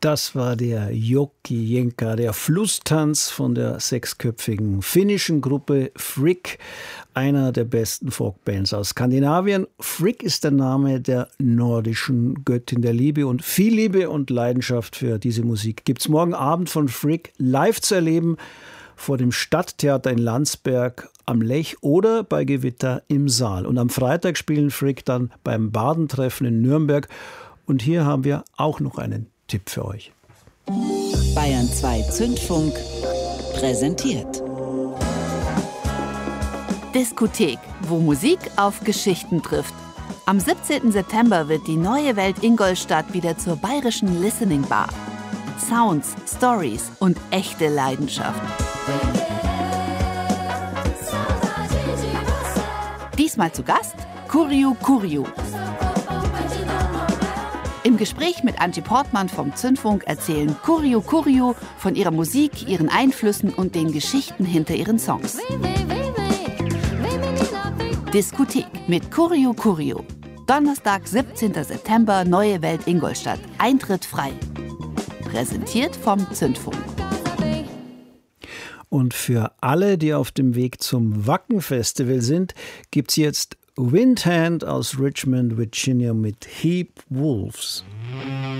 Das war der Jokijenka, der Flusstanz von der sechsköpfigen finnischen Gruppe Frick, einer der besten Folkbands aus Skandinavien. Frick ist der Name der nordischen Göttin der Liebe und viel Liebe und Leidenschaft für diese Musik gibt's morgen Abend von Frick live zu erleben vor dem Stadttheater in Landsberg am Lech oder bei Gewitter im Saal. Und am Freitag spielen Frick dann beim Badentreffen in Nürnberg. Und hier haben wir auch noch einen Tipp für euch. Bayern 2 Zündfunk präsentiert Diskothek, wo Musik auf Geschichten trifft. Am 17. September wird die Neue Welt Ingolstadt wieder zur bayerischen Listening Bar. Sounds, Stories und echte Leidenschaft. Diesmal zu Gast Kurju Kurju. Im Gespräch mit Angie Portmann vom Zündfunk erzählen Kurju Kurju von ihrer Musik, ihren Einflüssen und den Geschichten hinter ihren Songs. Diskothek mit Kurju Kurju. Donnerstag, 17. September, Neue Welt Ingolstadt. Eintritt frei. Präsentiert vom Zündfunk. Und für alle, die auf dem Weg zum Wacken-Festival sind, gibt's jetzt Windhand aus Richmond, Virginia mit Heap Wolves.